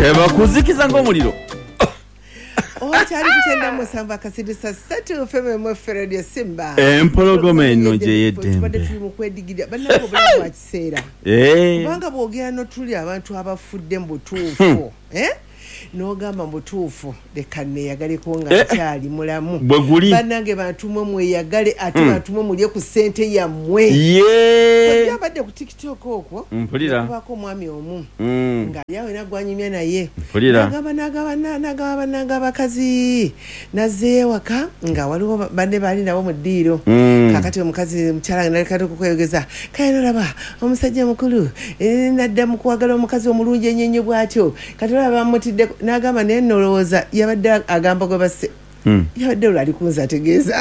teba kuzikiza ng'omuliro. Okyali kutenda musamba kasidisa satu feme mu radio Simba. Empologoma eno gye yeddembe. Tubadde tuli mu kwedigira bannabo bulamu bwa kiseera. Kubanga bwogera no tuli abantu abafudde mu butuufu. N'ogamba mbutuufu leka neeyagaleko nga kyali mulamu bannange bantumwe mweyagale ate bantumwe mulye ku ssente yammwe abadde ku TikTok okwo kubako omwami omu nga yawe nagwanyumya naye n'agamba bannange abakazi nazze ewaka nga waliwo banne baali nabo mu ddiiro kakati omukazi mukyala nalikati okukweyogeza kale nolaba omusajja mukulu nadda mu kwagala omukazi omulungi ennyo bw'atyo kati olaba bamutidde n'agamba naye nolowooza yabadde agamba gwe basse yabadde olwo ali kunza ategeeza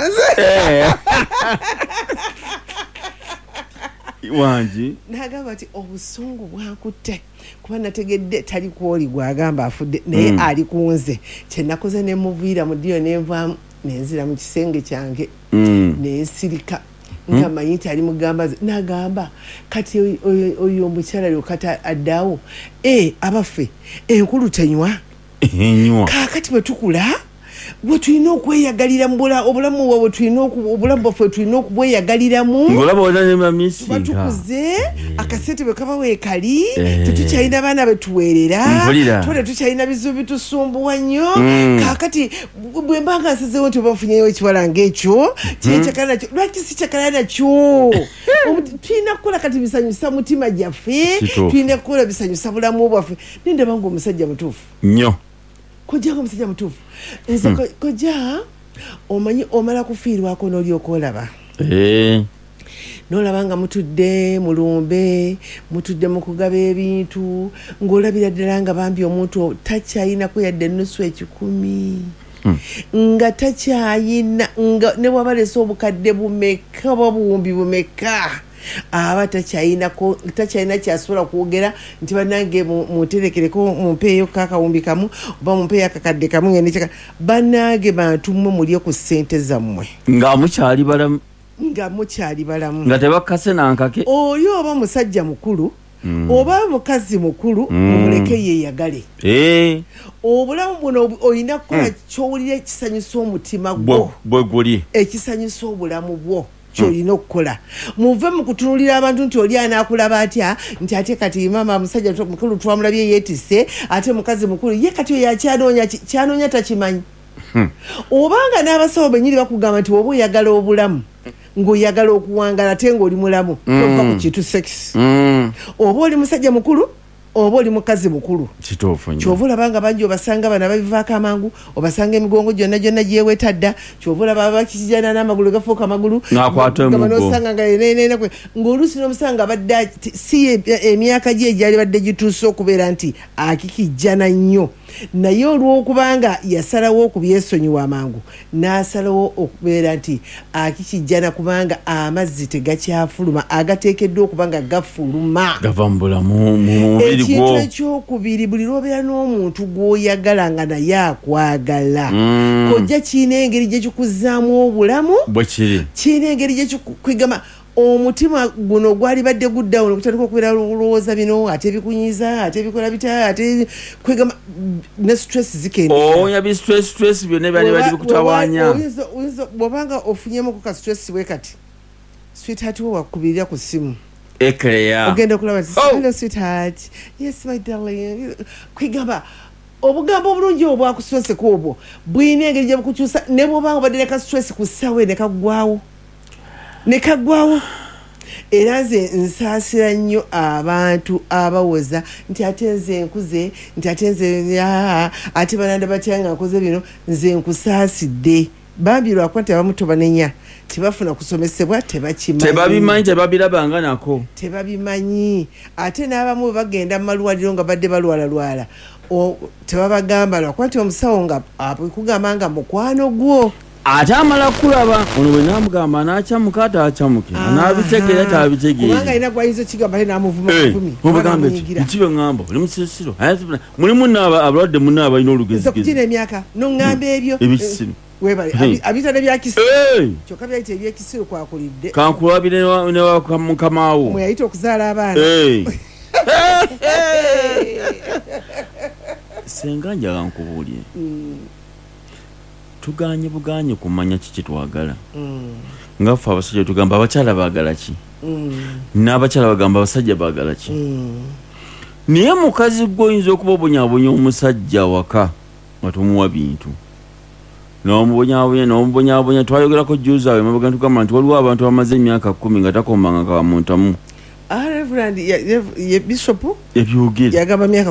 wangi n'agamba nti obusungu bwankutte kuba nategedde tali kwoli gwagamba afudde naye ali kunze kyenakoze ne muviira mu ddiyo nenvaamu nenzira mu kisenge kyange nensirika nga manyi nti ali mugamba n'agamba kati oyo omukyala lyokata addaawo abaffe enkulu tenywa kaakati bwe tukula bwe tulina okweyagalira mu obulamu bwabwe obulamu bwaffe tulina okubweyagaliramu batukuze akasente bwe kaba weekali tetukyalina baana betuweerera tuba tetukyalina bizibu bitusumbuwa nnyo kaakati bwe mbanga nsazeewo nti obafunyeyo ekiwala ng'ekyo kyenkyakala nakyo lwaki sikyakala nakyo tulina kukola kati bisanyusa mutima gyaffe tulina kukola bisanyusa bulamu bwaffe nindaba nga omusajja mutuufu nnyo kojja omusajja mutuufu nze kojja omanyi omala kufiirwako n'olyoka olaba n'olaba nga mutudde mulumbe mutudde mu kugaba ebintu ng'olabira ddala nga bambi omuntu takyayinako yadde ennusu 10 nga takyayina nga ne bwabalesa obukadde bumeka oba buwumbi bumeka aba takyayina kyasobola kwogera nti bannange muterekereko mumpeeyo kakawumbi kamu oba mumpeeyo akakadde kamu ngenekeka bannange bantumwe mulye ku ssente zammwe nga mukyali balamu nga tebakase nankake oyo oba musajja mukulu oba mukazi mukulu mumuleke yeeyagale obulamu buno olina kukola kyowulira ekisanyusa omutima gwo bwe guli ekisanyusa obulamu bwo kyolina okukola muve mu kutunulira abantu nti oli anaakulaba atya nti ate kati mama musajja mukulu twamulabye yeetisse ate mukazi mukulu ye kati oyo kyanoonya takimanyi obanga n'abasawo benyini bakugamba nti oba oyagala obulamu ng'oyagala okuwangala ate ng'oli mulamu tova ku kintu sex oba oli musajja mukulu oba oli mukazi mukulu kyova olabanga bangi obasanga bana babivaako amangu obasanga emigongo gyonna gyeweta dda kyova olaba bakijana n'amagulu gafuuka amagulu nosanga nga ng'oluusi n'omusanga badde si emyaka gye egyali badde gituuse okubeera nti akikijjana nnyo naye olw'okubanga yasalawo okubyesonyiwa amangu n'asalawo okubeera nti akikijjana kubanga amazzi tegakyafuluma agateekeddwa okuba nga gafuluma gava mu bulamu ekintu ekyokubiri buli lwobeera n'omuntu gw'oyagala nga naye akwagala kojja kiina engeri gye kikuzaamu obulamu kiina engeri gye kikwigama omutima guno gwali badde guddawo okutandika okubeera olowooza bino ate bikunyiza ate bikola bita ate kwegamba ne stress zikenda oyabi stress byonna bali bikutawaanya bw'obanga ofunyemu ka stress bwe kati sweetheart wo wakubirira ku simu ogenda okulaba hello sweetheart yes my darling kwegamba obugambo obulungi obwakusoseka obwo bwina engeri gye bukukyusa ne bw'obanga obadde ka stress ku ssawe nekagwawo era nze nsaasira nnyo abantu abawoza nti ate nze nkuze nti ate nze ate bananda batya nga nkoze bino nze nkusaasidde bambi lwakuba nti abamu tobanenya tebafuna kusomesebwa tebabimanyi tebabirabanga nako tebabimanyi ate n'abamu bwe bagenda mu malwaliro nga badde balwalalwala tebabagamba lwakuba nti omusawo nga kugamba nga mukwano gwo ate amala kulaba ono bwe namugamba n'akyamuka ate akyamuke n'abitegeera taabitegeere kubanga alina gwayinza okigamba ate n'amuvuma 10 kibe ŋŋamba oli musirisiro mulimu abalwadde munna abalina olugezigezi emyaka noŋŋamba ebyo ebikisiru abitane byakisiru kyokka byayita ebyekisiru kwakulidde kankulabire ne mukamaawo mweyayita okuzaala abaana senga njala nkubuulire tuganye buganye kumanya kiki twagala nga ffe abasajja tugamba abakyala baagala ki n'abakyala bagamba abasajja baagala ki naye mukazi gwe oyinza okuba obonyaabonya omusajja waka nga tumuwa bintu n'omubonyaabonya twayogerako juzi awo emabega ntugamba nti waliwo abantu bamaze emyaka 10 nga takombanga kamuntamu Reverend ye bishop ebyogere yagamba myaka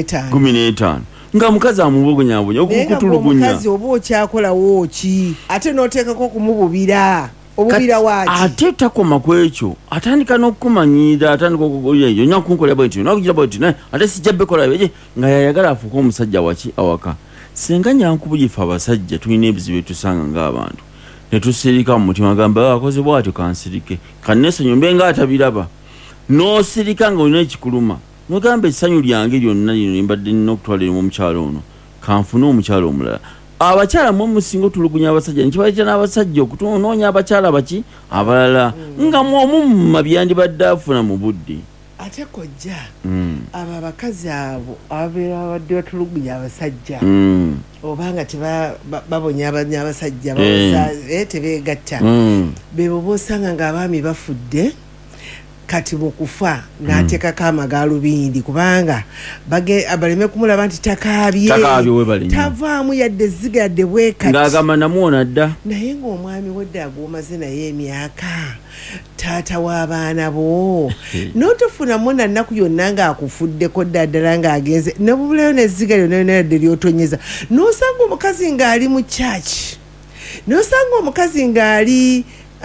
15 nga mukazi amubonyaabonya okukutulugunya omukazi oba okyakolawo ki ate n'oteekako okumububira obubira waaki ate takoma ku ekyo atandika n'okukumanyira atandika okugoyeyo nya kunkola bweti nakugira bweti ate sijja bekola beje nga yayagala afuuka omusajja waki awaka senga nyankubulifa abasajja tulina ebizibu etusanga ng'abantu ne tusirika mu mutima gamba akoze bwatyo kansirike kanneesonyo mbe nga atabiraba n'osirika nga olina ekikuluma nogamba essanyu lyange lyonna lino mbadde nina okutwalira mu mukyalo ono kanfune omukyalo omulala abakyala mwe musinga otulugunya abasajja nekibaleta n'abasajja okutunoonya abakyala baki abalala nga mwomumma byandibadde afuna mu budde ate kojja abo abakazi abo ababeera babadde batulugunya abasajja obanga babonya abasajja tebeegatta bebo boosanga ng'abaami bafudde kati mukufa n'ateekako amagaalubindi kubanga baleme kumulaba nti takaabye tavaamu yadde ezziga yadde bwekati ng'agamba namuwona dda naye ng'omwami wedde agwomaze naye emyaka taata w'abaana bo n'otofunamu na nnaku yonna ng'akufuddeko ddala ng'agenze nebubulayo n'ezziga lyonna yonna yadde lyotonyeza n'osanga omukazi ng'ali mu kyaki n'osanga omukazi ng'ali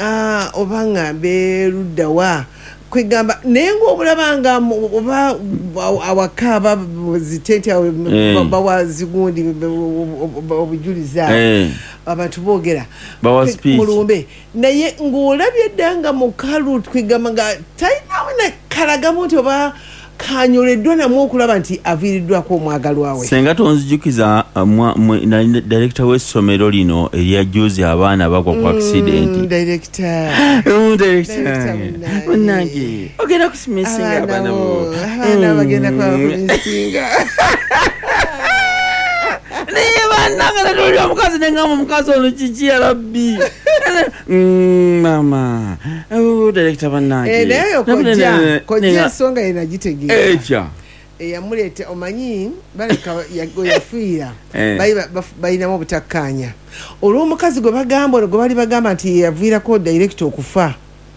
oba ngambe luddawa kwegamba naye ng'omulabanga oba awaka bazitenti bawazigundi obujuliza abantu boogera mulumbe naye ng'olabye dda nga mukalu kwegamba nga talinawe nakalagamu nti oba kanyoleddwa namwe okulaba nti aviiriddwako omwagalwa we senga tonzijukiza director w'essomero lino erya juzi abaana bagwa ku accident munange ogenda kusimisinga abaana bagenda kwabamisinga naye bannanga natolira omukazi nengamba omukazi ono kiki yarabbi mama director bannange naye kojja ensonga yenagitegeera eyamuleeta omanyi baleka yafiira balinamu obutakkaanya olw'omukazi gwe bali bagamba nti yaviirako director okufa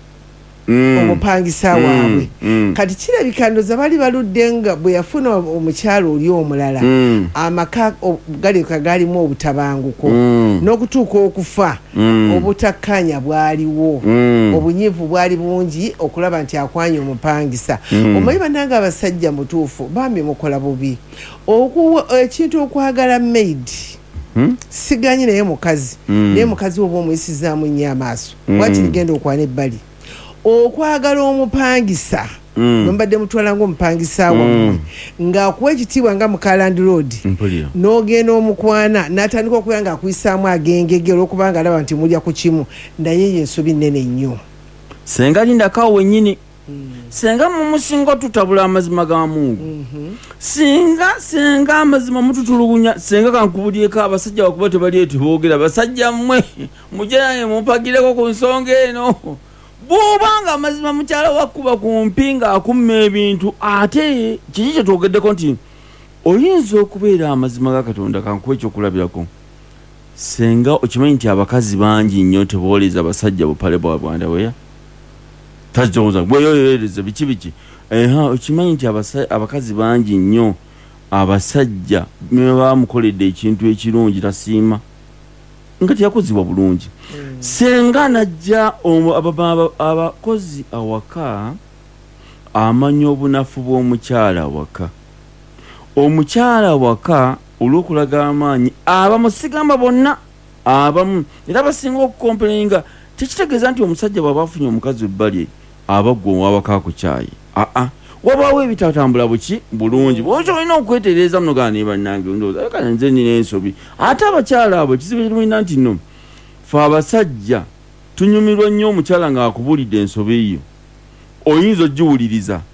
omupangisa waabwe kati kirabika ndoza bali baludde nga bwe yafuna omukyalo oli omulala amaka galeka galimu obutabanguko n'okutuuka okufa obutakkaanya bwaliwo obunyivu bwali bungi okulaba nti akwanya omupangisa omanyi bannanga abasajja mutuufu bambi mukola bubi ekintu okwagala maid siganyi naye mukazi naye mukazi oba omuyisizaamu nnyo amaaso wakirigenda okwana ebbali okwagala omupangisa mbadde mutwala ng'omupangisa wammwe ng'akuwa ekitiibwa nga muka landlord n'ogenda omukwana n'atandika okubeera ng'akuyisaamu agengege olw'okubanga alaba nti mulya ku kimu naye ye ensobi nnene nnyo senga lindakawo wennyini senga mumusinga tutabula amazima ga Mungu singa amazima mututulugunya senga kankubulyeko abasajja bakuba tebali etiboogera basajja mmwe mujyaye mupagireko ku nsonga eno bw'obanga amazima mukyala wakuba kumpi ng'akumma ebintu ate kiki kye twogeddeko nti oyinza okubeera amazima ga Katonda kankuwa ekyokulabirako senga okimanyi nti abakazi bangi nnyo tebooleza abasajja bupale bwa bwandaweya tajooza bweyoyoereza biki okimanyi nti abakazi bangi nnyo abasajja bamukoledde ekintu ekirungi tasiima nga teyakozibwa bulungi senga najja abakozi awaka amanya obunafu bw'omukyala awaka omukyala awaka olw'okulaga amaanyi abamusigamba bonna abamu era basinga okukompeninga tekitegeeza nti omusajja bw'aba afunye omukazi ebbali abaggwa owawaka ku kyayi wabaawo ebitatambula buki bulungi bwokyo olina okwetereeza muno gana nebannange ndowooza kana nze nina ensobi ate abakyala abo ekizibu ekirumina nti nno fe abasajja tunyumirwa nnyo omukyala ng'akubulidde ensobi eyo oyinza ogiwuliriza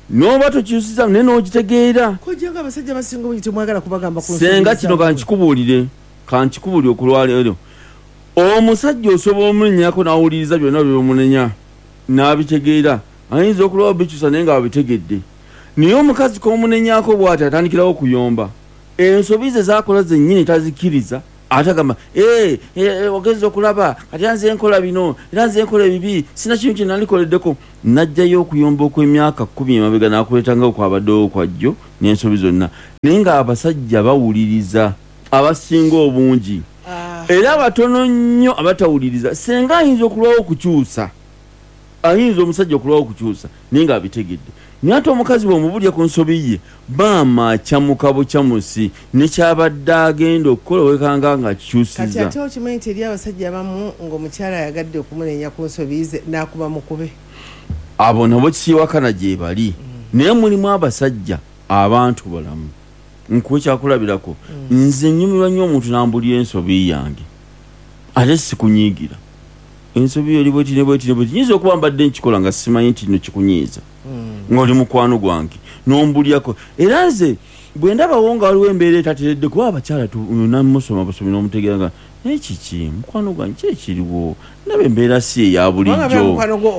noba tokyusiza naye n'ogitegeera kojjanga abasajja basinga obungi temwagala kubagamba ku senga kino kankikubuulire okulwaleero omusajja osobola omunenyako n'awuliriza byonna byomunenya n'abitegeera ayinza okulwawo bikyusa naye nga babitegedde naye omukazi komunenyako bw'ati atandikirawo okuyomba ensobi ze zakola zennyini tazikkiriza atagamba ogeza okulaba kati era nze nkola bino era nze nkola ebibi sina kintu kye nandikoleddeko najjayo okuyomba okw'emyaka 10 emabega n'akuleetanga kwabaddewo kwajjo n'ensobi zonna naye nga abasajja bawuliriza abasinga obungi era abatono nnyo abatawuliriza senga ayinza okulwawo okukyusa ayinza omusajja okulwawo okukyusa naye nga abitegedde naye ate omukazi bw'omubulya ku nsobi ye baama kyamukabo kyamusi nekyabadde agenda okukola wekanga nga kikyusiza kati ate okimanyi nti eri abasajja abamu ng'omukyala ayagadde okumunenya ku nsobi ze n'akuba mukube abo nabo kiwakana gye bali naye mulimu abasajja abantu balamu nkuwe kyakulabirako nze nnyumirwa nnyo omuntu nambulira ensobi yange ate sikunyiigira ensobi yo libwetine nyinza okuba mbadde nkikola nga simanyi nti no kikunyiiza ng'oli mukwano gwange n'ombulyako era nze bwe ndabawo nga waliwo embeera etateredde kuba abakyala namusoma busomi n'omutegeera nga naye kiki mukwano gwange kyekiriwo ndaba embeera si eya bulijjo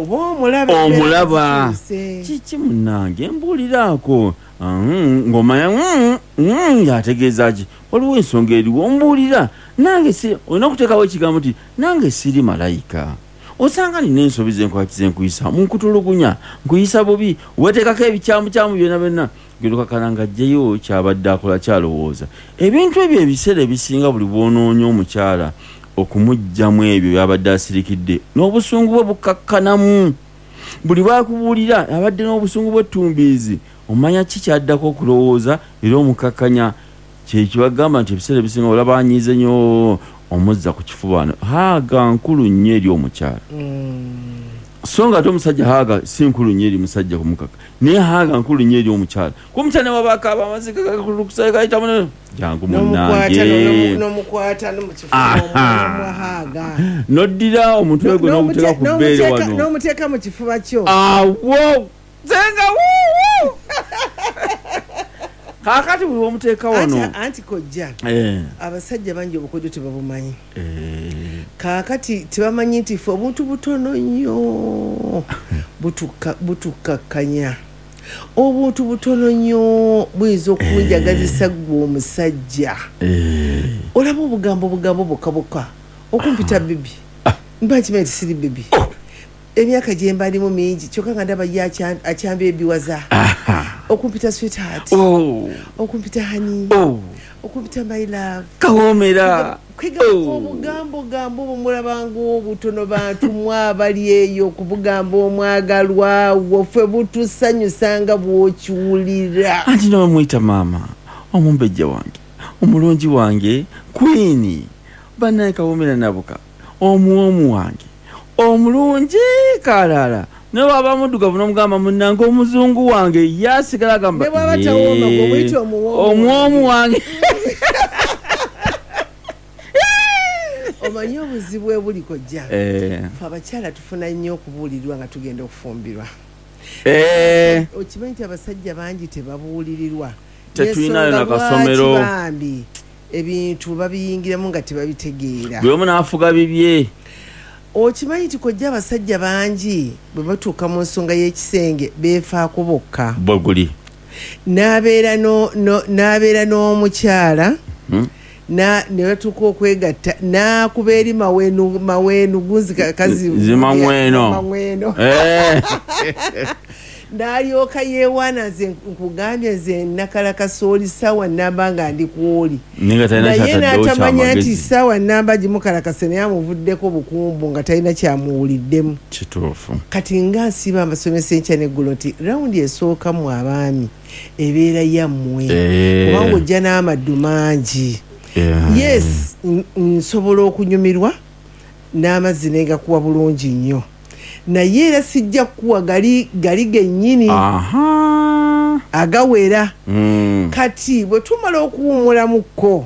omulaba kiki munnange mbuuliraako ng'omanya yategeeza ki waliwo ensonga eriwo ombuulira nange olina okuteekawo ekigambo nti nange siri malayika osanga nina ensobi zenkuyisa munkutulugunya nkuyisa bubi weteekako ebikyamukyamu byonna gedukakana nga ajjeyo kyabadde akola kyalowooza ebintu ebyo ebiseera ebisinga buli bwonoonya omukyala okumuggyamu ebyo byabadde asirikidde n'obusungu bwe bukakkanamu buli bwakubuulira abadde n'obusungu bw'ettumbiizi omanya ki kyaddako okulowooza era omukakkanya kyekibagamba nti ebiseera ebisinga olaba anyiize nnyo omuzza ku kifuba haaga nkulu nnyo eri omukyala so nga ate omusajja haaga si nkulu nnyo eri musajja kumukaka naye haaga nkulu nnyo eri omukyala kuomukyala ne wabakaaba amazika gakulukusaye gayitamu jangu munnange n'omukwata n'omukifuba noddira omutwe gwe n'oguteeka ku bbeere wano n'omuteeka mu kifuba kyo awo zenga kakati bwe omuteeka wano anti kojja abasajja bangi obukodyo tebabumanyi kakati tebamanyi nti fe obuntu butono nnyo butukakkanya obuntu butono nnyo buyinza okunjagazisa gwe omusajja olaba obugambo bukka okumpita bibi mba nkimanyi nti siri bibi emyaka gye mbalimu mingi kyokka nga ndaba ye akyamba ebiwaza okumpita sweetheart okumpita honey okumpita my love kawoomera obugambo bumulabanga obutono bantu mwabali eyo okubugamba omwagalwa woffe butusanyusanga bw'okiwulira anti nomwita maama omumbejja wange omulungi wange kwini bannaye kawoomera nabuka omuwoomu wange omulungi kalala ne waba muddugavu n'omugamba munnange omuzungu wange yasigala gamba omwomu wange omanyi obuzibu ebuli kojja fe abakyala tufuna nnyo okubuulirirwa nga tugenda okufumbirwa okimanyi nti abasajja bangi tebabuulirirwa tetulinayo nakasomero bambi ebintu babiyingiramu nga tebabitegeera buli omu n'afuga bibye okimanyi nti kojja abasajja bangi bwe batuuka mu nsonga y'ekisenge beefaako bokka bweguli n'abeera n'omukyala ne batuuka okwegatta n'akuba eri maweenu zimamweno n'alyoka yeewaana nze nkugambye nze nakalaka sooli ssaawa nnamba nga ndi kwoli naye n'atamanya nti ssaawa nnamba gimukalakase naye amuvuddeko bukumbu nga talina kyamuwuliddemu kituufu kati nga nsiiba mbasomesa enkya n'eggulo nti rawundi esooka mu abaami ebeera yammwe kubanga ojja n'amaddu mangi yes nsobola okunyumirwa n'amazzi negakuwa bulungi nnyo naye era sijja kuwa gali gennyini agawera kati bwe tumala okuwumulamuko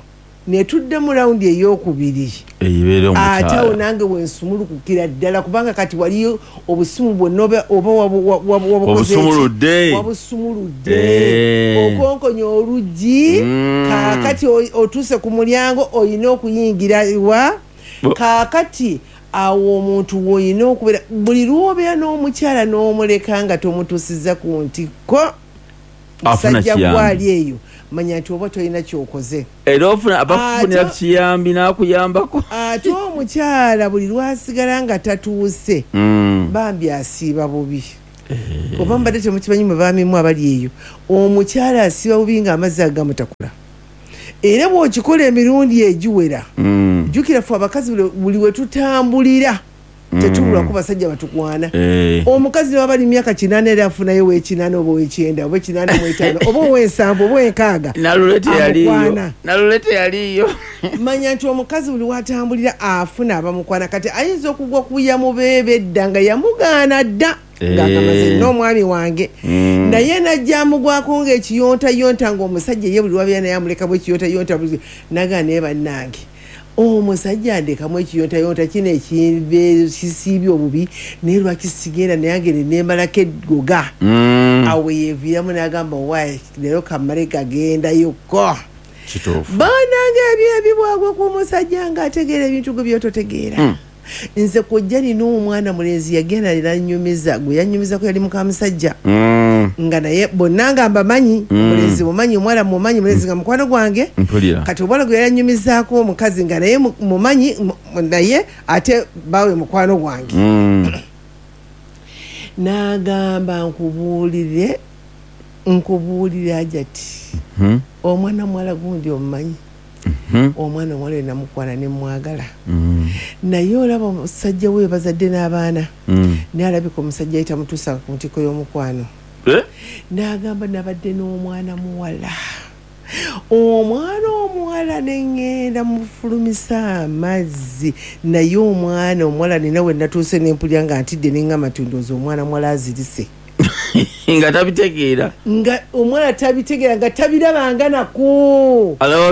netudde mu raundi eyokubiri ate awo nange wensumulukukira ddala kubanga kati waliyo obusumu bwonna oba wabusumuludde okonkonya oluggi kaakati otuuse ku mulyango oyina okuyingira wa kaakati awo omuntu woyina okubeera buli lwobeera n'omukyala n'omuleka nga tomutuusiza ku ntikko musajja gwali eyo manya nti oba tolina kyokoze era abafunira kiyambi n'akuyambako ate omukyala buli lwasigala nga tatuuse bambi asiiba bubi oba mbadde temukimanyi mwe baamimu abali eyo omukyala asiiba bubi ng'amazzi agamutakula era bw'okikola emirundi egiwera jjukira ffe abakazi buli we tutambulira tetubula ku basajja batukwana omukazi ne wabali myaka 8 era afunayo w'ekinana oba w'ekyenda oba 85 oba w'ensanvu oba w'enkaaga nalulete yaliyo manya nti omukazi buli watambulira afuna abamukwana kati ayinza okugwa kuya mubeebe edda nga yamugaana dda ng'akamaze n'omwami wange naye najja amugwako ng'ekiyontayonta ng'omusajja ye buli wabeera naye amulekamu ekiyontayonta nagaa naye bannange omusajja ndekamu ekiyontayonta kino ekisiibye obubi naye lwakisigenda naye agende nembalako edgoga awe yeviiramu n'agamba wayi leero kamale gagendayoko banange ebyebibwagwe ku musajja ng'ategeera ebintu gwe byototegeera nze kojja nina omwana mulenzi yagenda neranyumiza gwe yanyumizako yali muka musajja nga naye bonna nga mbamanyi mulenzi mumanyi omwala mumanyi mulenzi nga mukwano gwange kati obwala gwe yanyumizaako omukazi nga naye mumanyi naye ate bawe mukwano gwange n'agamba nkubuulire ajati omwana mwala gundi omumanyi omwana omuwala namukwana nemwagala naye olaba omusajja we bazadde n'abaana naye alabika omusajja yita mutuusa ku ntiko y'omukwano n'agamba nabadde n'omwana muwala omuwala neŋŋenda mufulumisa amazzi naye omwana omuwala nina we natuuse nempulya nga ntidde neŋŋama tundoozi omwana muwala azirise nga tabitegeera nga omwana tabitegeera nga tabirabanga nako alaba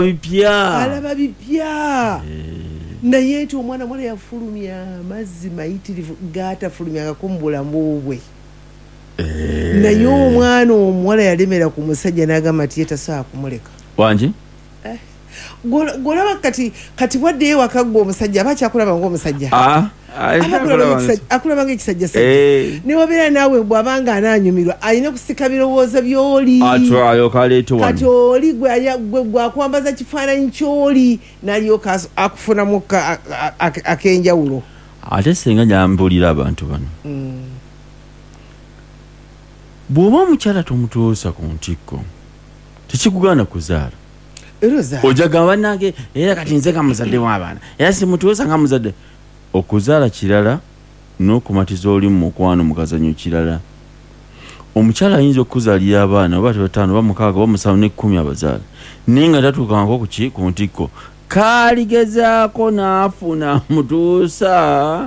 bipya naye nti omwana mwala yafulumya amazzi mayitirivu gaatafulumyangako mu bulamu bwe naye omwana omuwala yalemera ku musajja n'agamba nti yetasobola kumuleka wangi golaba kati bwaddeyo wakaggwa omusajja aba akyakulaba ng'omusajja akulaba ng'ekisajja sajja ne wabeera naawe bw'abanga anaanyumirwa alina kusika birowoozo by'oli kati oli gwakwambaza kifaananyi ky'oli n'alyoka akufunamu ak'enjawulo ate senga nyambulira abantu bano bw'oba omukyala tomutuusa ku ntikko tekikugaana kuzaala ojaga bannange era kati nze nga muzadde w'abaana era simutuusa nga muzadde okuzaala kirala n'okumatiza oli mu mukwano mu kazanyo kirala omukyala ayinza okuzaalira abaana oba 5 oba 6 oba 7 ne 10 abazaala naye nga tatuukangako ku ntikko kaaligezaako n'afuna mutuusa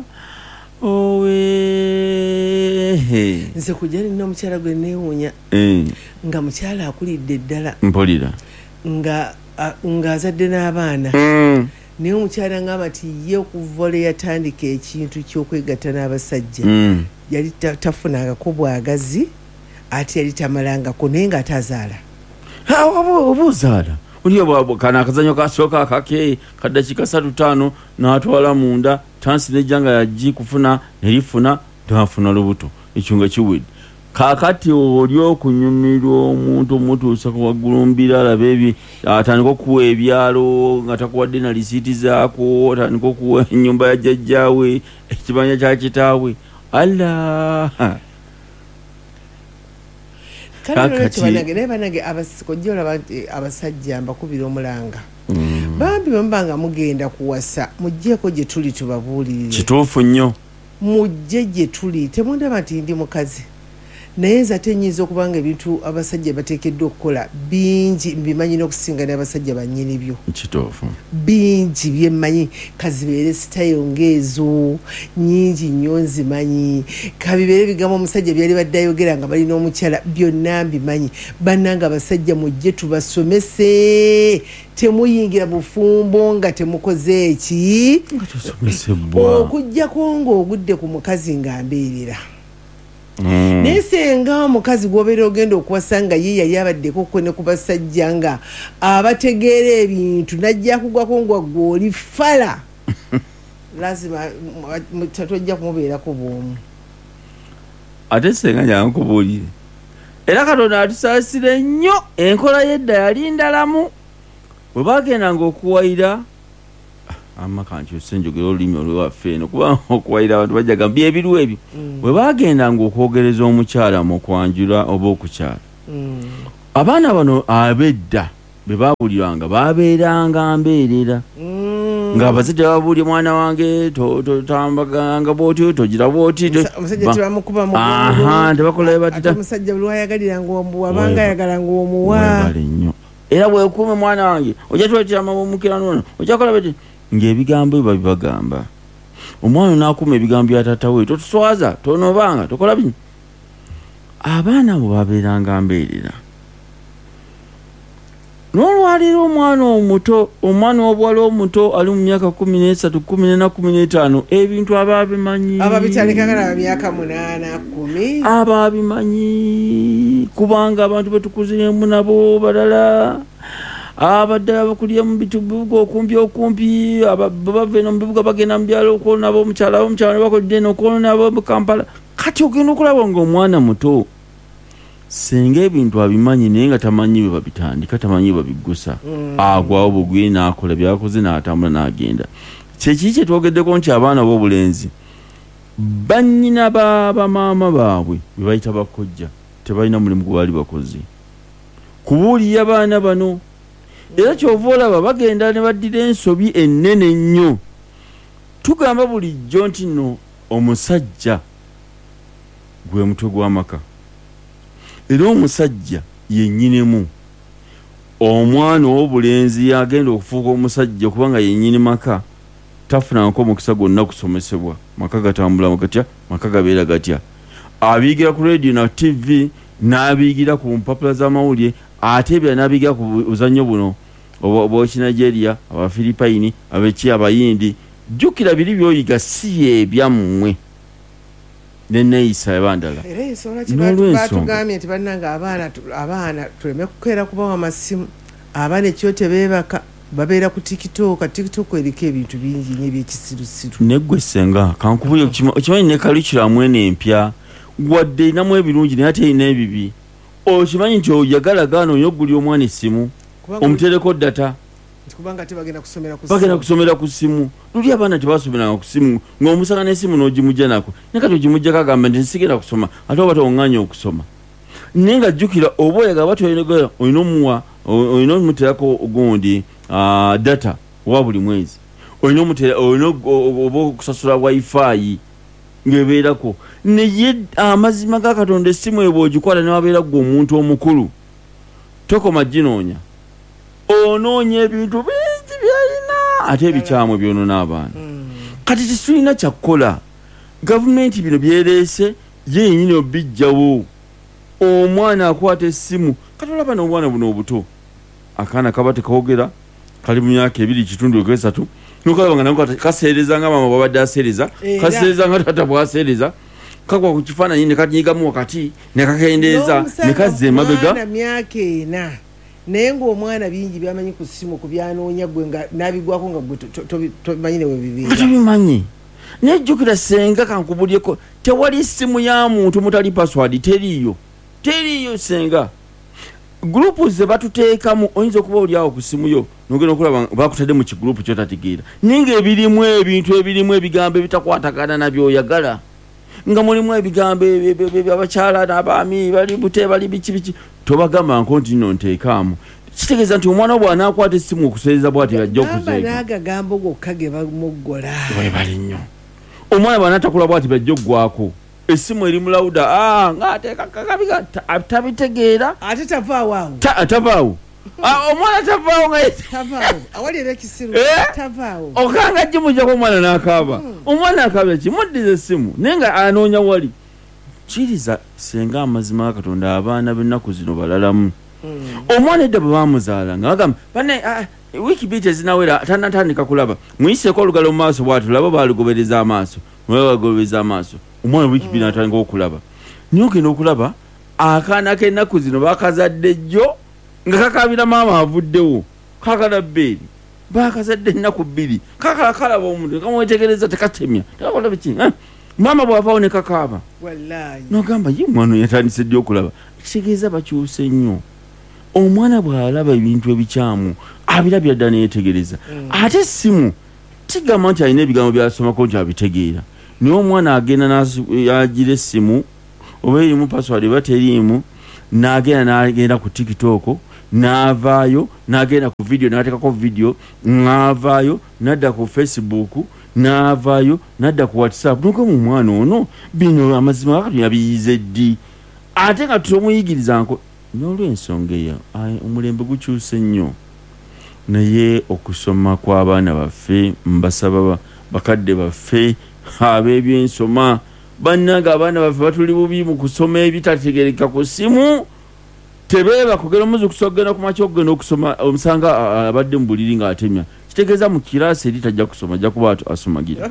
nze kujja nina omukyala gwe neewuunya nga mukyala akulidde ddala mpulira nga azadde n'abaana naye omukyala ngamba nti ye okuvole yatandika ekintu ky'okwegatta n'abasajja yali tafunangako bwagazi ate yali tamalangako naye nga atazaala oba ozaala oli kana akazanyo kasooka akake kaddakiika 3-5 n'atwala munda tansi nejja nga yaggi kufuna nerifuna tafuna lubuto ekyo nga kiwedde kaakati oli okunyumirwa omuntu omutuusa waggulu mbira alaba ebyo atandika okuwa ebyalo nga takuwadde na lisiiti zaako atandika okuwa ennyumba ya jjajjaawe ekibanja kya kitaawe alla naye banage kojja olaba nti abasajja mbakubira omulanga bambi bwemubanga mugenda kuwasa mugjeeko gye tuli tubabuulirire kituufu nnyo mujje gye tuli temundaba nti ndi mukazi naye nze ate nnyinza okubanga ebintu abasajja bateekeddwa okukola bingi mbimanyi n'okusinga n'abasajja bannyini byo kituufu bingi byemmanyi kazibeere sitayo ng'ezo nnyingi nnyo nzimanyi kabibeere bigambo omusajja byali badde ayogera nga balina omukyala byonna mbimanyi bannanga abasajja mujje tubasomese temuyingira bufumbo nga temukoze eki okuggyako ng'ogudde ku mukazi ng'ambeerera naye senga omukazi gwobeera ogenda okuwasa nga ye yali abaddeko kwe ne ku basajja nga abategeera ebintu najja kugwako ngwaggwe oli fala lazima tojja kumubeerako bwomu ate senga nyankubuulire era Katonda atusaasire nnyo enkola y'edda yali ndalamu bwe bagendanga okuwayira amaka nkyuse njogera olulimi olwewaffe eno kuba okuwayira abantu bajjaga byebiru ebyo bwe bagendanga okwogereza omukyala mu kwanjula oba okukyala abaana bano ab'edda be baabulirwanga babeeranga mbeerera ng'abazadde babuulye mwana wange totambaganga bwoti togira bwoti omusajja tebamukuba tebakolayo batita omusajja buli wayagaliranga omuwa abanga ayagalanga omuwa webale nnyo era bwekuume mwana wange ojja twetira mukira nono ojja kola bati ng'ebigambo ebyo babibagamba omwana n'akuuma ebigambo bya taata we totuswaza tonobanga tokola bini abaana abo babeeranga mbeerera n'olwaliro omwana w'obuwala omuto ali mu myaka 13 14 15 ebintu ababimanyi ababitalekagala myaka 8 10 ababimanyi kubanga abantu betukuziremu nabo balala abaddala bakulira mu bibuga okumpi bava eno mu bibuga bagenda mu byalo okwolona ab'omukyala bakolidde eno okwolona ab'omu Kampala kati ogenda okulaba ng'omwana muto senga ebintu abimanyi naye nga tamanyi bwe babitandika tamanyi bwe babiggusa agwawo bugwi n'akola byakoze n'atambula n'agenda kyekiri kye twogeddeko nti abaana b'obulenzi bannyina bamaama baabwe bwe bayita bakojja tebalina mulimu gwe baali bakoze kubuulira abaana bano era kyova olaba bagenda ne baddira ensobi ennene nnyo tugamba bulijjo nti nno omusajja gwe mutwe gw'amaka era omusajja yennyinemu omwana ow'obulenzi yagenda okufuuka omusajja kubanga yennyini maka tafunanko omukisa gwonna kusomesebwa maka gatambula gatya maka gabeera gatya abiyigira ku radio na TV n'abiyigira ku mpapula z'amawulire ate ebyo n'abiyigira ku buzannyo buno obw'Ekinigeria Abafiripayini abeki abayindi jjukira biri by'oyiga si ebyammwe neneeyisa ebandala era ensonga batugambye nti bannanga abaana tuleme kukeera kubawa amasimu abaana ekyo tebeebaka babeera ku tiktok eriko ebintu bingi nnyo ebyekisirusiru neggwe senga kankubuli okimanyi ne kalikiramu eno empya wadde erinamu ebirungi naye ate erina ebibi okimanyi nti oyagala gaana oyogulya omwana essimu omutereko data kubanga bagenda kusomera ku simu luli abaana tebasomeranga ku simu ng'omusanga n'essimu n'ogimujja nako naye kati ogimujjako agamba nti nsigenda kusoma ate oba tewonganya okusoma naye nga jjukira oba oyagala batwalinaga olina omuterako gundi data owa buli mwezi olina oba okusasula wifi ng'ebeerako naye amazima ga Katonda essimu ebo ogikwala ne wabeera gwe omuntu omukulu tokoma ginoonya onoonya ebintu bingi byalina ate ebikyamu byonoona abaana kati tetulina kyakkola gavumenti bino byereese ye yenyini obijjawo omwana akwata essimu kati olaba n'obwana buno obuto akaana kaba tekawogera kali mu myaka 2.3 nokalaba nga nako kaseereza nga maama bwabadde aseereza kaseereza nga tata bwaseereza kakwa ku kifaananyi ne kanyigamu wakati ne kakendeeza ne kazza emabega myaka 4 naye ng'omwana bingi byamanyi ku ssimu ku byanoonya gwe nga n'abigwako nga gwe tomanyi ne we bibeera tobimanyi naye jjukira senga kankubulyeko tewali ssimu ya muntu mutali password teriiyo senga gurupu ze batuteekamu oyinza okuba oliawo ku ssimu yo nogenda okulaba bakutadde mu kigurupu kyotategeera ninga ebirimu ebintu ebirimu ebigambo ebitakwatagana nabyoyagala nga mulimu ebigambo abakyala n'abaami bali bute bali biki tobagamba nti nno nteekaamu kitegeeza nti omwana bw'anaakwata essimu okuseereza bw'ati ajja okuzeega n'agagambo gokka ge bamuggola webali nnyo omwana bw'anaatakula bw'ati bajja oggwako essimu eri mulawuda ng'ateeka kakabiga tabitegeera ate tavaawo atavaawo omwana tavaawo nga awali ebekisiru tavaawo okanga jimujjako omwana n'akaaba omwana akaabira ki muddiza essimu naye nga anoonya wali kiriza senga amazima ga Katonda abaana b'ennaku zino balalamu omwana edda bwe bamuzaala nga bagamba bane wiiki bbiri tezinawera tanatandika kulaba muyiseeko olugalo mu maaso bw'ati laba balugobereza amaaso balugobereza amaaso omwana wiiki bbiri natandika okulaba naye ogenda okulaba akaana k'ennaku zino bakazadde jjo nga kakabira maama avuddewo kakala bbeeri bakazadde ennaku bbiri kakala kalaba omuntu kamwetegereza tekatemya tekakola biki maama bw'avaawo ne kakaaba nogamba ye omwana yatandise ddi okulaba kitegeeza bakyuse nnyo omwana bw'alaba ebintu ebikyamu abirabya dda neyetegereza ate essimu tigamba nti alina ebigambo byasomako nti abitegeera naye omwana agenda yagira essimu oba erimu password eba teriimu n'agenda ku TikTok n'avaayo n'agenda ku video n'ateekako video n'avaayo n'adda ku Facebook n'avaayo n'adda ku WhatsApp nogamba omwana ono bino amazima Katonda yabiyize ddi ate nga tomuyigiriza nko n'olw'ensonga eyo omulembe gukyuse nnyo naye okusoma kw'abaana baffe mbasaba bakadde baffe ab'ebyensoma bannanga abaana baffe batuli bubi mu kusoma ebitategereka ku ssimu tebeeba kugera omuzi kusogenda ku makya okugenda okusoma omusanga abadde mu buliri ng'atemya kitegeeza mu kiraasi eri tajja kusoma ajja kuba asomagira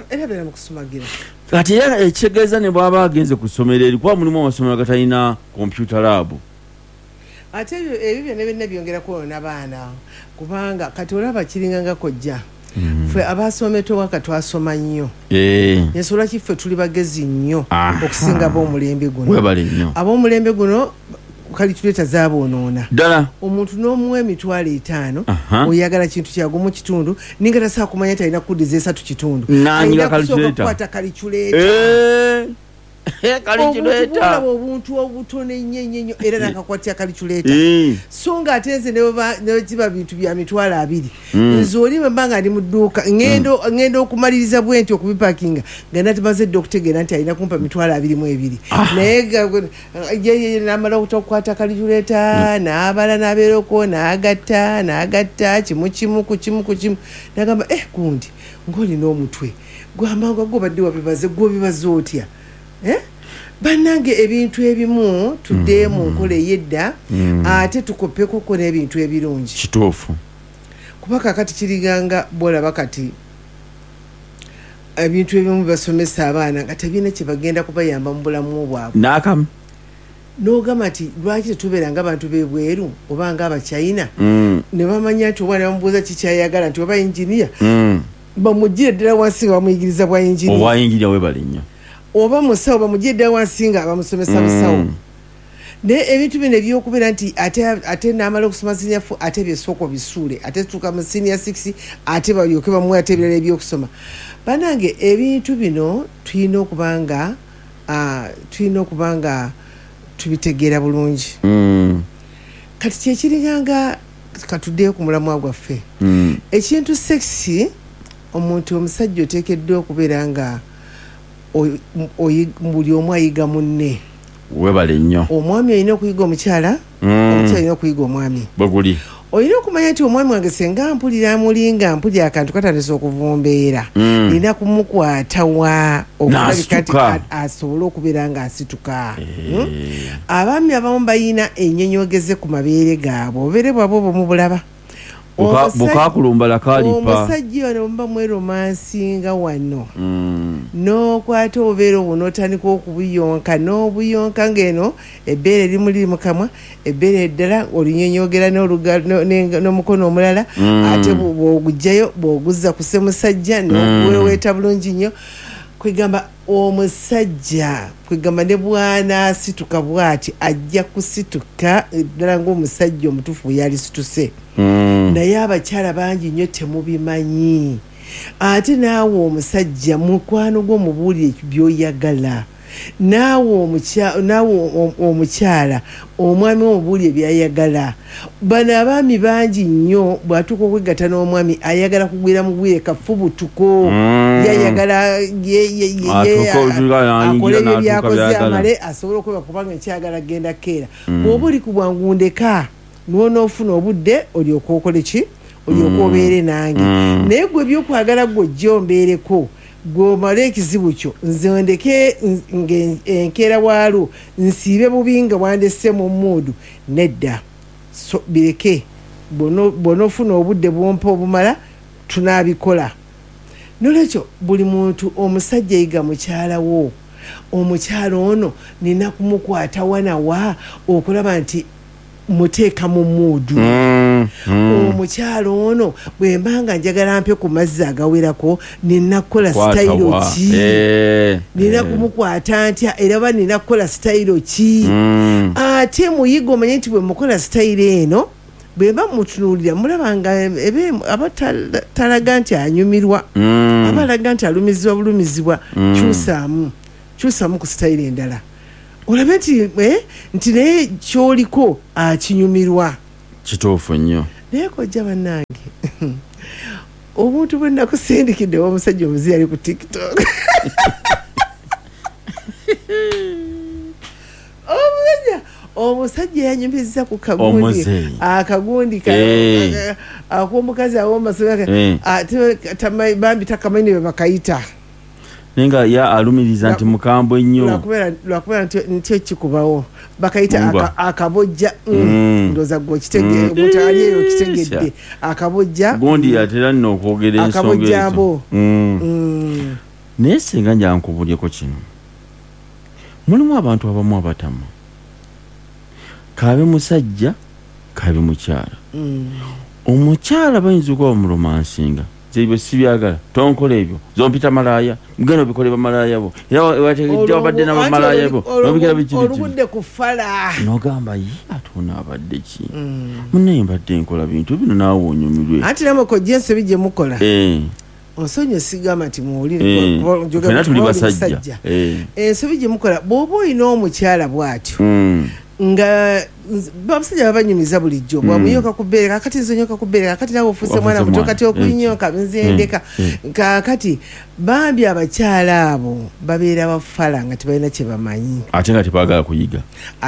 kati era ekitegeeza ne bw'aba agenze ku ssomero eri kuba mulimu amasomero agatalina computer lab ate ebyo byonna byongera kwona baana kubanga kati olaba kiringa nga kojja ffe abaasometowa katwasoma nnyo ensonga ki ffe tuli bagezi nnyo okusinga ab'omulembe guno ab'omulembe guno kalikuleeta zaaboonoona ddala omuntu n'omuwa emitwalo 5 oyagala kintu kyago mu kitundu ninga tasaa kumanya talina kuddiza 3 kitundu nanyiga kalikuleeta kalikuleeta obuntu obutono ennyo era nakakwatya kalikuleeta so nga ate nze nekiba bintu bya mitwalo 2 nze oli bwembanga ndi mu dduuka ngenda okumaliriza bwenti okubipakinga nga natimaze edda okutegeera nti alina kumpa mitwalo 22 naye namala okukwata kalikuleeta n'abala n'abeerako n'agatta kimu ku kimu nagamba gundi ng'olina omutwe gwamanga gwobadde wabibaze gwobibaze otya bannange ebintu ebimu tudde mu nkola ey'edda ate tukoppekoko n'ebintu ebirungi kituufu kuba kakati kiriganga bolaba kati ebintu ebimu basomesa abaana nga tebirina kye bagenda kubayamba mu bulamu bwabwe n'akamu n'ogamba nti lwaki tetubeera ng'abantu b'ebweru oba ng'abachina ne bamanya nti obwana bamubuuza kikyayagala nti oba inginiya bamugire ddala wansi nga bamuyigiriza bwa inginiya oba inginiya webale nnyo oba musawo bamugire ddala wansi nga bamusomesa busawo naye ebintu bino ebyokubeera nti ate n'amala okusoma senior 4 ate byesooka bisuule ate tutuuka mu senior 6 ate balyoke bamuwe ate ebirala ebyokusoma banange ebintu bino tulina okuba nga tubitegeera bulungi kati kyekiringanga katuddeyo ku mulamwa gwaffe ekintu sexy omuntu omusajja oteekeddwa okubeera nga buli omu ayiga munne webale nnyo omwami olina okuyiga omukyala omukyala olina okuyiga omwami bweguli olina okumanya nti omwami wange senga mpulira mulinga mpulira akantu katandise okuvumbeera nina kumukwatawa okulabika nti asobole okubeera nga asituka abaami abamu balina ennyonyogeze ku mabeere gaabwe obeere bwabwe bwemubulaba bukakulumbala kalipa omusajja ono muba mweromansinga wano n'okwata obubeera obwo n'otandika okubuyonka n'obuyonka ng'eno ebbeere limu liri mu kamwa ebbeere eddala olinyonyogera n'omukono omulala ate bw'ogugjayo bw'oguzza ku ssemusajja n'okuweweeta bulungi nnyo kwegamba omusajja kwegamba ne bwana asituka bw'ati ajja kusituka ddala ng'omusajja omutuufu we yali situse naye abakyala bangi nnyo temubimanyi ate naawe omusajja mukwano gw'omubuulire by'oyagala naawe omukyala omwami omubuulire byayagala bano abaami bangi nnyo bw'atuuka okwegatta n'omwami ayagala kugwira mugwire kafubutuko yayagala akolebyo byakoze amale asobola okuba kubanga ekyagala genda keera bw'oba oli ku bwangu ndeka n'onoofuna obudde olyoka okole ki olyoka obeere nange naye gwe ebyokwagala gw'ojja ombeereko gw'omala ekizibu kyo nze ndeke enkeera waalo nsiibe bubi nga wandesse mu muudu nedda bireke bw'onoofuna obudde bwompa obumala tunaabikola nolwekyo buli muntu omusajja yiga mukyala wo omukyala ono nina kumukwata wanawa okulaba nti muteeka mu muudu omukyala ono bwe mbanga njagala mpe ku mazzi agawerako nina kukola sitayiro ki nina kumukwata ntya era ba nina kukola sitayiro ki ate muyiga omanye nti bwe mukola sitayiro eno bwe mba mutunuulira mulaba nga abatalaga nti anyumirwa abalaga nti alumizibwa bulumizibwa kyusaamu ku sitayiro endala olabe nti naye kyoliko akinyumirwa kituufu nnyo naye kojja bannange omuntu bwe nakusindikidde omusajja omuzi ali ku tiktok omusajja yanyumiza ku kagundi akagundi ak'omukazi aw'omasomero bambi takamanyi bwe bakayita nenga ya alumiriza nti mukambwe nnyo lwakubeera nti ekikubawo bakayita akabojja ndoza gwe kitege mutali eyo kitegedde akabojja gundi yatera nno okwogera ensonga ezo naye singa njankubulyeko kino mulimu abantu abamu abatamu kabe musajja kabe mukyala omukyala bayinza okuba omuromansinga ebyo sibyagala tonkola ebyo zompita malaaya mugenda obikole bamalaaya bo era wategedde wabadde n'abamalaaya bo nobigera olugudde ku fala nogamba ye atona abadde ki munaye mbadde nkola bintu bino naawe onyumirwe anti namukojja ensobi gye mukola onsonyi osigama nti muwulire tuli basajja ensobi gye mukola bw'oba olina omukyala bw'atyo nga babasajja babanyumiza bulijjo bwamuyoka ku bbeere kakati nzonyoka ku bbeere kakati nawe ofuuse mwana muto kati okunyoka nzendeka kakati bambi abakyala abo babeera bafala nga tebalina kye bamanyi ate nga tebaagala kuyiga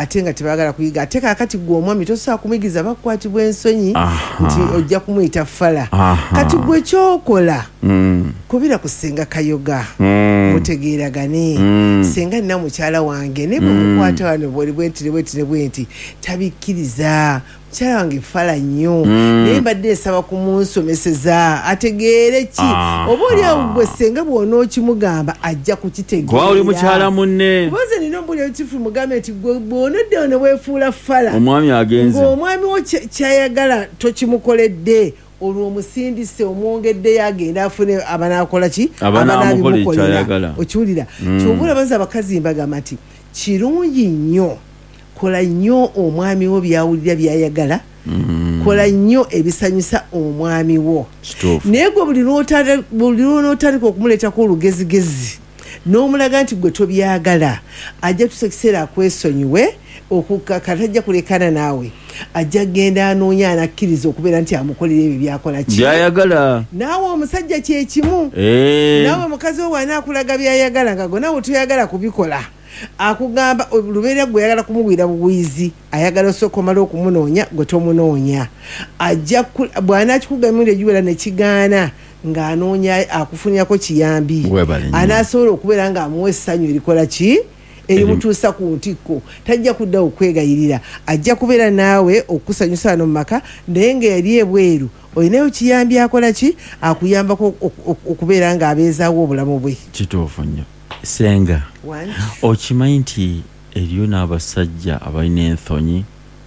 ate kakati gwe omwami tosobola kumwigiza bakukwatibwa ensonyi nti ojja kumuyita fala kati gwe kyokola kubira ku senga kayoga mutegeeragane senga nina mukyala wange ne bwemukwata wano bwoli bwenti tabikkiriza mukyala wange fala nnyo naye mbadde nsaba kumunsomeseza ategeere ki oba oliawo gwe senga bw'onookimugamba ajja kukitegeera oli mukyala munne boze nina ombuli ekitifu mugambe nti bw'onoddewo ne weefuula fala omwami agenze ng'omwami wo kyayagala tokimukoledde olwo omusindise omwongeddeyo agenda afune abanakola ki abanaabimukolera okiwulira kyobula baza abakazi mbagamba nti kirungi nnyo kola nnyo omwami wo byawulira byayagala kola nnyo ebisanyusa omwami wo naye gwe buli lw'onootandika okumuleetako olugezigezi n'omulaga nti gwe tobyagala ajja tusa ekiseera akwesonyiwe katajja kulekana naawe ajja genda anoonya anakkiriza okubeera nti amukolera ebyo byakola ki byayagala naawe omusajja kyekimu naawe mukazi wo bw'anaakulaga byayagala nga gwe naawe toyagala kubikola akugamba lubeera gwe ayagala kumubwira buwiizi ayagala osooka omala okumunoonya gwe tomunoonya bw'anaakikugambira egiwera nekigaana ng'anoonya akufunirako kiyambi anaasobola okubeera ng'amuwa essanyu erikola ki erimutuusa ku ntikko tajja kudda okwegayirira ajja kubeera naawe okusanyusa wano mu maka naye ng'eri ebweru olinayo kiyambi akola ki akuyambako okubeera ng'abeezaawo obulamu bwe kituufu nnyo senga okimanyi nti eriyo n'abasajja abalina ensonyi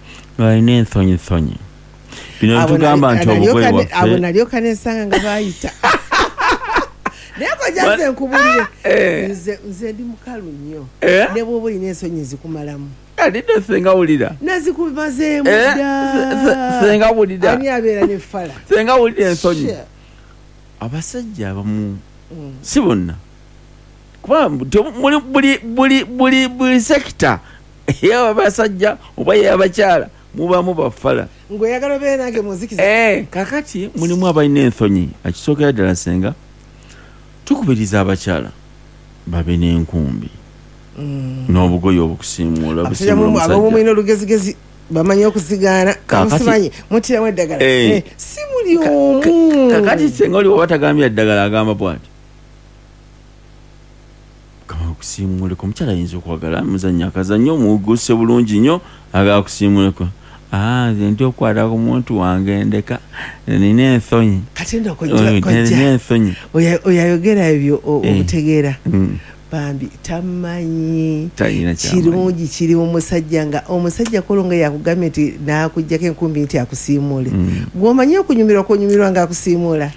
bino tugamba nti obugole waffe abo nalyoka nensanga nga bayita naye kojaze nkubulire nze ndi mukalu nnyo ne bwoba olina ensonyi zikumalamu alidde senga wulira nazikumazeemu dda senga wulira ani abeera nefala senga wulira ensonyi abasajja abamu si bonna kuba buli sekita ey'abasajja oba y'abakyala mubamu bafala ng'oyagala obeere nange muzikiza kakati mulimu abalina ensonyi akisookera ddala senga tukubiriza abakyala babe n'enkumbi n'obugoye obukusiimuula abamumwina olugezigezi bamanyi okusigaana kamusimanyi mutiramu eddagala si muli omu kakati senga oli oba tagambye eddagala agamba bwati okusiimuleko omukyala ayinza okwagala muzannya akazannyo omuguse bulungi nnyo agala kusiimuleko nti okwata ku muntu wange ndeka nina ensonyi oyayogera ebyo obutegeera bambi tamanyi kirungi kiri mu musajja nga omusajja kolonga yakugambye nti nakujjako enkumbi nti akusiimule gwomanyi okunyumirwa konyumirwa nga akusiimula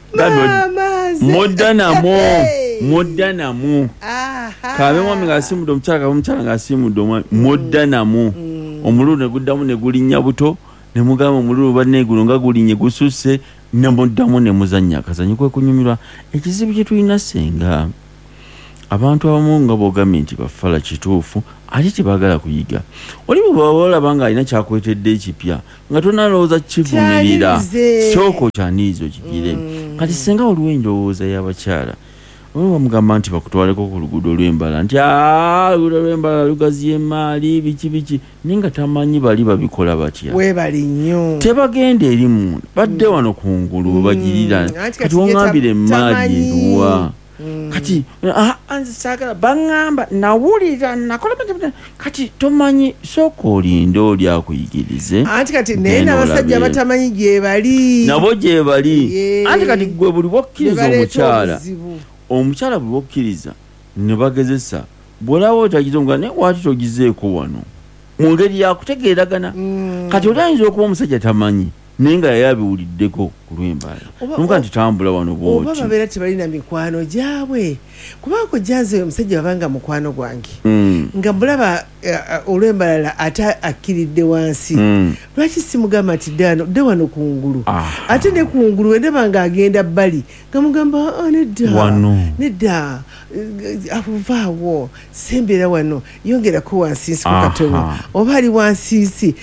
modda namu kabe mwami ng'asiimudde omukyala kabe omukyala ng'asiimudde omwami modda namu omululu ne guddamu ne gulinnya buto ne mugamba omululu banneegulo nga gulinnye gususse ne muddamu ne muzannya akazanyi kwe kunyumirwa ekizibu kye tulina senga abantu abamu nga bogambye nti bafala kituufu ate tebaagala kuyiga oli bwe baba olaba nga alina kyakwetedde ekipya nga tonalowooza kivumirira sooka okyaniiza okigire kati senga waliwo endowooza y'abakyala olwo bamugamba nti bakutwaleko ku luguudo olw'embala nti luguudo olw'embala lugaziya emaali biki naye nga tamanyi bali babikola batya webali nnyo tebagenda eri munda badde wano ku ngulu bagirira kati wongambira emaali eruwa kati nzisagala baŋŋamba nawulira nakola kati tomanyi sooka olinde oli akuyigirize anti kati naye n'abasajja batamanyi gyebali nabo gyebali anti kati gwe buli bwokkiriza omukyala buli bwokkiriza ne bagezesa bwolaba otagizonga naye waati togizeeko wano mu ngeri yakutegeeragana kati oli ayinza okuba omusajja tamanyi naye nga yali abiwuliddeko ku lw'embala nomuga nti tambula wano bwoti oba babeera tebalina mikwano gyabwe kubanga ojjanze omusajja wabanga mukwano gwange nga mulaba olw'embalala ate akkiridde wansi lwaki simugamba nti dde wano ku ngulu ate ne ku ngulu wendaba nga agenda bbali nga mugamba nedda avaawo sembeera wano yongerako wansiisi ku katono oba ali wansiisi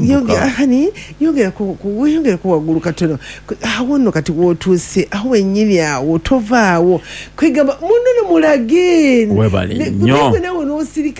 yongerako waggulu katono awo nno kati wootuuse awo wennyini awo tovaawo kwegamba muno mulage nnyo nawe n'osirika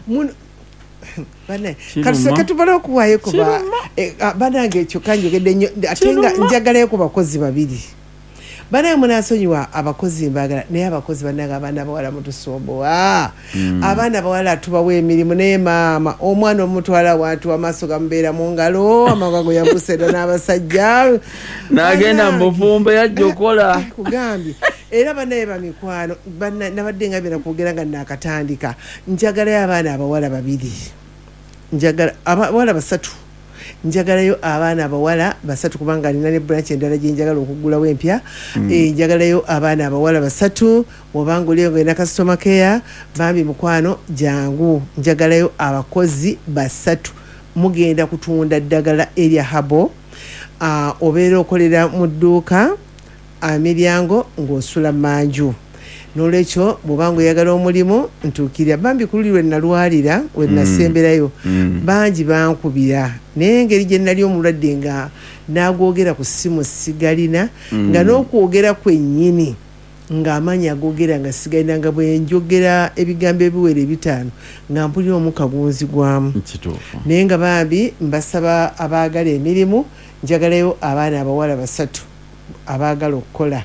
katubala okuwaayo kuba banange ekyo kanjogedde nnyo ate nga njagalayo ku bakozi babiri banaye munasonyiwa abakozi mbagala naye abakozi bananga abaana bawala mutusombowa abaana bawala tubawa emirimu naye maama omwana omutwala wantu amaaso gamubeera mu ngalo amagago yabusera n'abasajja n'agenda mu bufumbo yajja okola kugambye era banaye bamikwano nabadde nga byena kwogera nga nakatandika njagalayo abaana abawala babiri njagala abawala basatu njagalayo abaana abawala basatu kubanga alina ne branch endala gye njagala okugulawo empya njagalayo abaana abawala basatu obanga oliyongera customer care bambi mukwano jangu njagalayo abakozi basatu mugenda kutunda ddagala erya habo obeera okolera mu dduuka emiryango ng'osula manju n'olwekyo bw'obanga oyagala omulimu ntuukirira bambi ku luli lwe nalwalira we nasemberayo bangi bankubira naye engeri gye nali omulwadde nga n'agwogera ku ssimu sigalina nga n'okwogera kwennyini ng'amaanyi agogera nga sigalina nga bwe njogera ebigambo ebiwera 5 nga mpulira omukka gunzigwamu naye nga bambi mbasaba abaagala emirimu njagalayo abaana abawala basatu abaagala okukola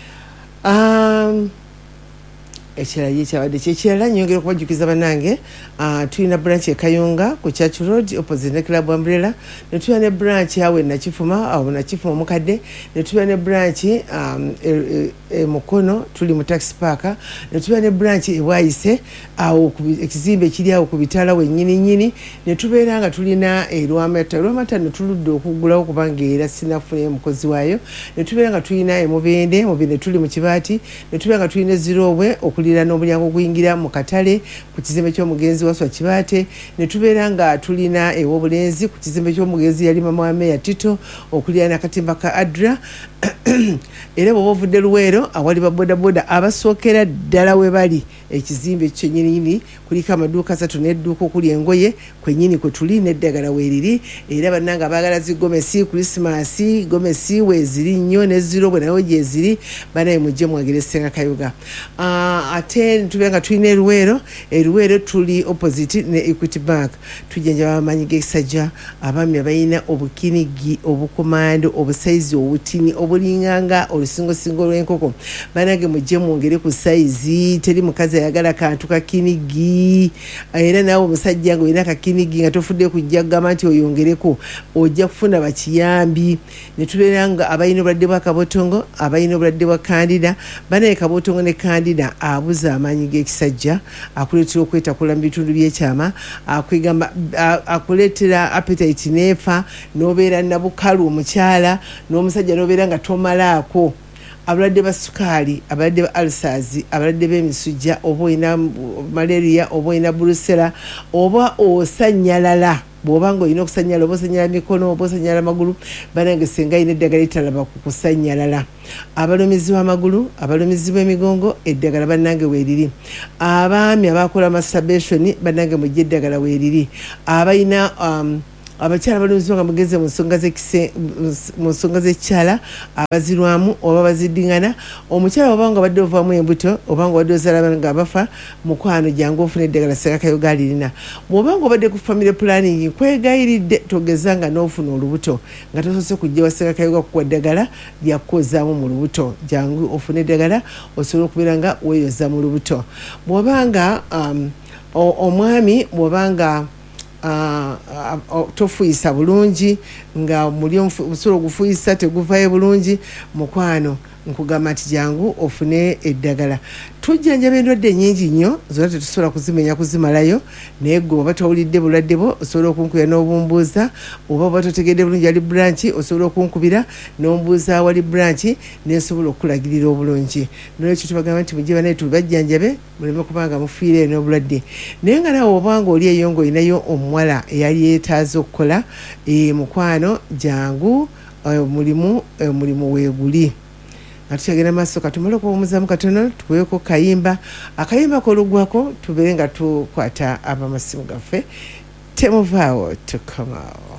ekirala yekyabadde kyekirala nyongera okubajjukiza bannange tulina branch ekayunga ku Church Road opposite ne Club Umbrella ne tulina ne branch awo nakifuma awo nakifuma omukadde ne tulina ne branch mukono tuli mu taxi park ne tulina ne branch ewayise awo ekizimbe ekiri awo ku bitala wennyini ne tubeera nga tulina Lwamata ne tuludde okugulawo kubanga era sinafune mukozi waayo ne tubeera nga tulina Mubende tuli mu Kibaati ne tubeera nga tulina Zirobwe okulira n'omulyango guyingira mu katale ku kizimbe ky'omugenzi waswa Kibaate ne tubeera nga tulina Obulenzi ku kizimbe ky'omugenzi yali mama wa Meya Tito okulira n'akatimba ka Adra era bw'oba ovudde Luweero awali babodaboda abasookera ddala we bali ekizimbe kyennyininyini kuliko amaduuka 3 n'edduuka okuli engoye kwennyini kwe tuli n'eddagala weeriri era bannange abaagala zigomesi Krismasi gomesi weeziri nnyo nezirobwe nayo gyeziri banaye mujje mwagire Ssenga Kayuga. Ate tube nga tulina Luweero tuli opposite ne Equity Bank tujjanjaba abamanyi g'ekisajja abaami abalina obukinigi obukomando obusaizi obutini obulinganga olusingosingo olw'enkoko banange mujje mwongere ku saizi teri mukazi ayagala kantu kakinigi era naawe omusajja nga olina kakinigi nga tofudde kujja kugamba nti oyongereko ojja kufuna bakiyambi ne tubeera nga abalina obulwadde bwa kabotongo abalina obulwadde bwa kandida banaye kabotongo ne kandida abuza amaanyi g'ekisajja akuleetera okwetakula mu bitundu by'ekyama akuleetera appetite neefa n'obeera nabukalu omukyala n'omusajja n'obeera nga tomalaako abalwadde ba sukaali abalwadde ba ulcers abalwadde b'emisujja oba olina malaria oba olina brusela oba osanyalala bw'oba nga olina okusanyala oba osanyala mikono oba osanyala magulu banange senga alina eddagala litalaba ku kusanyalala abalumizi b'amagulu abalumizi b'emigongo eddagala bannange weeriri abaami abakola masturbation bannange mujje eddagala weeriri abalina abakyala balumizibwa nga mugeze mu nsonga z'ekyala abazirwamu oba baziddingana omukyala obanga badde ovaamu embuto obanga badde ozala nga bafa mukwano jangu ofuna eddagala Ssenga Kayuga alirina bw'obanga obadde ku family planning kwegayiridde togeza nga n'ofuna olubuto nga tosoose kujja wa Ssenga Kayuga kukuwa ddagala lyakukozaamu mu lubuto jangu ofuna eddagala osobola okubeera nga weeyoza mu lubuto bw'obanga omwami bw'obanga tofuyisa bulungi nga muli obusobola ogufuyisa teguvaayo bulungi mukwano nkugamba nti jangu ofune eddagala tujjanjaba endwadde nnyingi nnyo zonna tetusobola kuzimenya kuzimalayo naye gwe oba towulidde bulwadde bwo osobola okunkubira n'obumbuuza oba oba totegedde bulungi ali branchi osobola okunkubira n'ombuuza awali branchi nesobola okukulagirira obulungi nolwekyo tubagamba nti mujje banaye tubajjanjabe muleme kubanga mufiireyo n'obulwadde naye nga nawe obanga oli eyo ng'olinayo omuwala eyali yeetaaza okukola mukwano jangu omulimu weeguli nga tukyagenda maaso katumale okuwumuzaamu katono tukubeeko akayimba k'oluggwako tubeere nga tukwata abamasimu gaffe temuvaawo tukomawo.